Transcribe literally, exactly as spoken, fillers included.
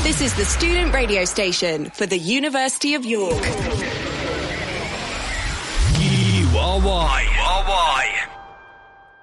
This is the student radio station for the University of York. You are why. You are why.